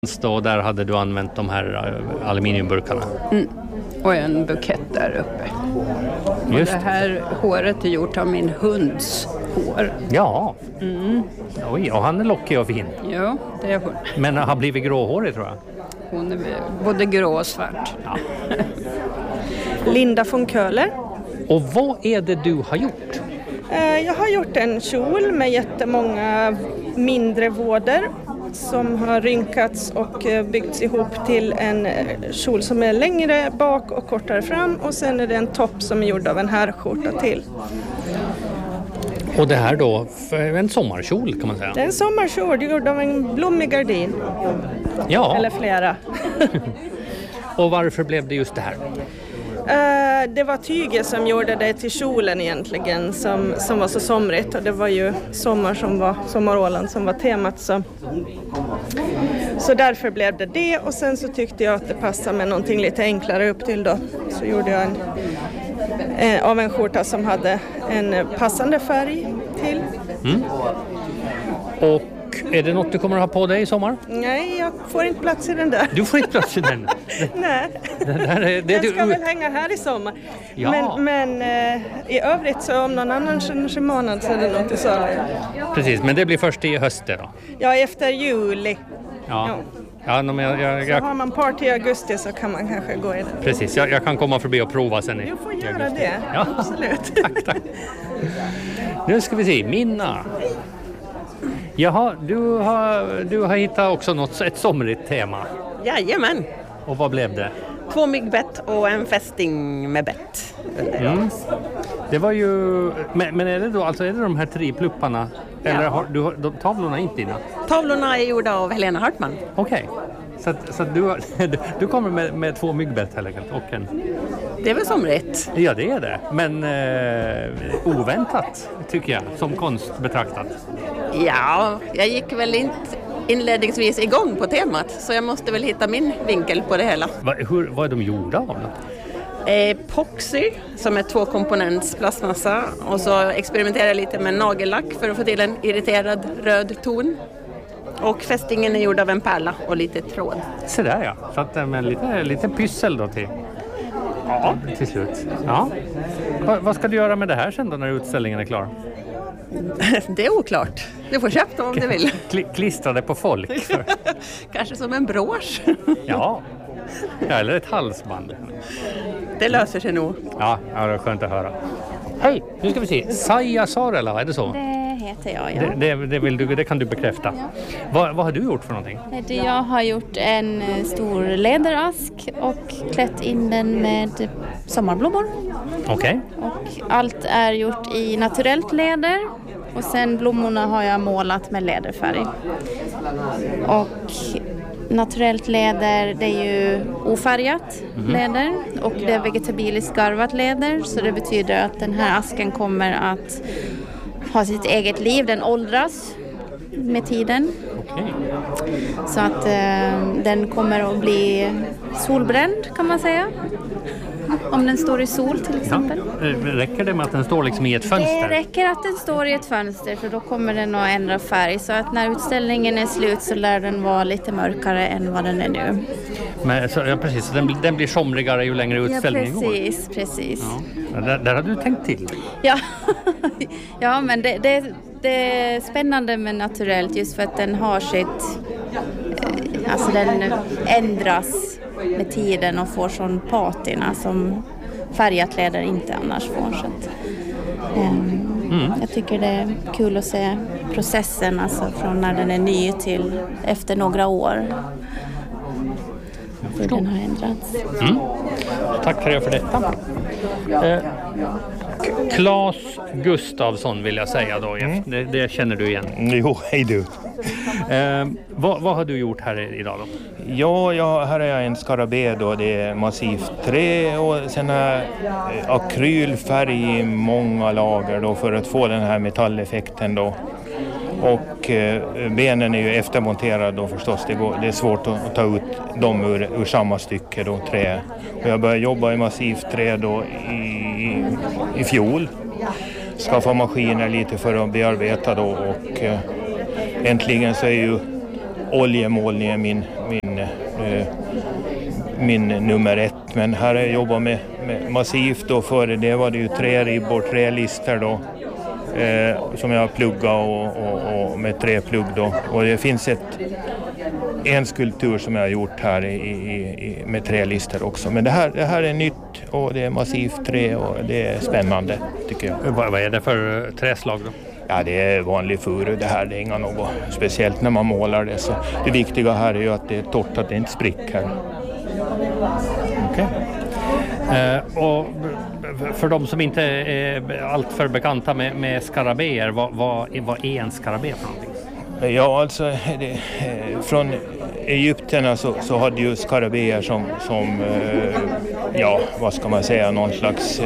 Då, där hade du använt de här aluminiumburkarna. Och en bukett där uppe. Just. Och det här håret är gjort av min hunds hår. Ja. Oj, och han är lockig och fin. Ja, det är hon. Men har blivit gråhårig, tror jag. Hon är både grå och svart. Ja. Linda von Köhler. Och vad är det du har gjort? Jag har gjort en kjol med jättemånga mindre våder som har rynkats och byggts ihop till en kjol som är längre bak och kortare fram, och sen är det en topp som är gjord av en herrskjorta till. Och det här då, en sommarkjol kan man säga. Det är en sommarkjol gjord av en blommig gardin. Ja. Eller flera. Och varför blev det just det här? Det var tyget som gjorde det till kjolen egentligen som var så somrigt, och det var ju Sommaråland som var temat, så därför blev det, och sen så tyckte jag att det passade med någonting lite enklare upp till då, så gjorde jag av en skjorta som hade en passande färg till. Och är det något du kommer att ha på dig i sommar? Nej, jag får inte plats i den där. Du får inte plats i den? Nej, den ska väl hänga här i sommar. Ja. Men i övrigt så om någon annan månad så är det något i sommar. Precis, men det blir först i höst då? Ja, efter juli. Ja. Ja, men så har man party i augusti så kan man kanske gå i den. Precis, jag kan komma förbi och prova sen i Du får göra augusti. det, Ja. absolut. Tack. Nu ska vi se, Minna. Jaha, du har hittat också ett somrigt tema. Jajamän, Och vad blev det? 2 myggbett och en fästing med bett. Det var ju... Men är det då, alltså är det de här 3 plupparna? Eller har de tavlorna inte dina? Tavlorna är gjorda av Helena Hartman. Okej. Så att du kommer med 2 myggbett helt enkelt och en... Det är väl somrigt? Ja, det är det. Men oväntat tycker jag, som konst betraktat. Ja, jag gick väl inte inledningsvis igång på temat, så jag måste väl hitta min vinkel på det hela. Vad är de gjorda av då? Epoxy, som är 2-komponents plastmassa, och så experimenterar jag lite med nagellack för att få till en irriterad röd ton. Och fästingen är gjord av en pärla och lite tråd. Så där ja, så att med lite pyssel då till slut. Ja. Vad ska du göra med det här sen då när utställningen är klar? Det är oklart. Du får köpa dem om du vill. Klistra det på folk. Kanske som en brosch. Ja, eller ett halsband. Det löser sig nog. Ja, det är skönt att höra. Hej, nu ska vi se. Saija Saarela, är det så? Det heter jag, ja. Det kan du bekräfta. Ja. Vad har du gjort för någonting? Jag har gjort en stor läderask och klätt in den med sommarblommor. Okej. Och allt är gjort i naturellt läder. Och sen blommorna har jag målat med läderfärg. Och naturellt läder, det är ju ofärgat läder. Och det är vegetabiliskt garvat läder. Så det betyder att den här asken kommer att ha sitt eget liv. Den åldras med tiden. Okej. Så att den kommer att bli solbränd, kan man säga. Om den står i sol till exempel. Ja. Räcker det med att den står liksom i ett fönster? Det räcker att den står i ett fönster, för då kommer den att ändra färg. Så att när utställningen är slut så lär den vara lite mörkare än vad den är nu. Men, ja, precis. Så den blir somrigare ju längre utställningen går. Ja, precis. Ja. Där har du tänkt till. Ja, ja, men det är spännande med naturellt just för att den har sitt... Alltså den ändras med tiden och får sån patina som färgat läder inte annars får. Så att, jag tycker det är kul att se processen, alltså från när den är ny till efter några år. Hur den har ändrats. Tackar jag för detta. Claes Gustafsson vill jag säga då. Det känner du igen. Jo, hej du. Vad har du gjort här idag då? Ja, här är jag en skarabé då. Det är massivt trä och sen är akrylfärg i många lager då för att få den här metalleffekten då. Och benen är ju eftermonterade då förstås. Det är svårt att ta ut dem ur samma stycke då, trä. Och jag började jobba i massivt trä då i fjol. Skaffa maskiner lite för att bearbeta då och äntligen så är ju oljemålning är min nummer 1. Men här har jag jobbat med massivt då. Före det var det ju träribbor, trälister då. Som jag pluggat och med träplugg då. Och det finns en skulptur som jag har gjort här med trälister också. Men det här är nytt och det är massivt trä och det är spännande tycker jag. Vad är det för träslag då? Ja, det är vanlig furu det här. Det är inga något speciellt när man målar det. Så det viktiga här är ju att det är torrt, att det inte spricker. Okej. Och för de som inte är alltför bekanta med skarabéer, vad är en skarabé för någonting? Ja, alltså från Egypterna så hade ju skarabéer som vad ska man säga, någon slags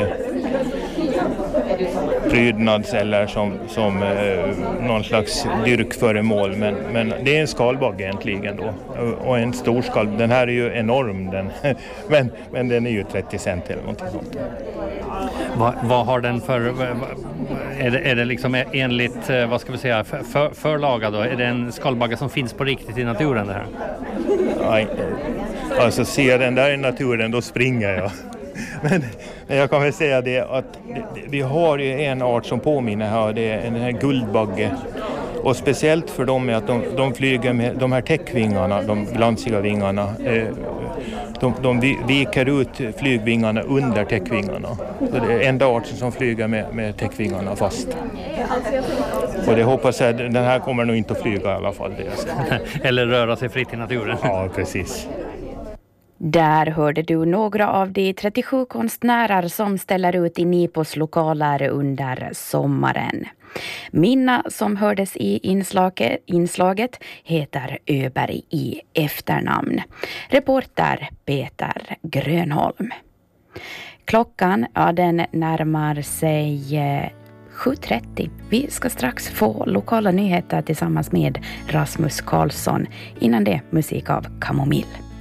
prydnads eller som någon slags dyrkföremål, men det är en skalbagge egentligen då, och en stor skalbagge. Den här är ju enorm men den är ju 30 cent eller någonting sånt. Vad har den för, är det liksom enligt, vad ska vi säga, förlaga då? Är det en skalbagge som finns på riktigt i naturen det här? Nej, alltså ser den där i naturen då springer jag. Men jag kan väl säga det att vi har ju en art som påminner här, det är den här guldbagge. Och speciellt för dem är att de flyger med de här täckvingarna, de glansiga vingarna. De viker ut flygvingarna under täckvingarna. Så det är enda arten som flyger med täckvingarna fast. Och det hoppas jag, den här kommer nog inte att flyga i alla fall. Eller röra sig fritt i naturen. Ja, precis. Där hörde du några av de 37 konstnärer som ställer ut i Nipos lokaler under sommaren. Minna som hördes i inslaget heter Öberg i efternamn. Reporter Peter Grönholm. Klockan den närmar sig 7:30. Vi ska strax få lokala nyheter tillsammans med Rasmus Karlsson. Innan det musik av Kamomill.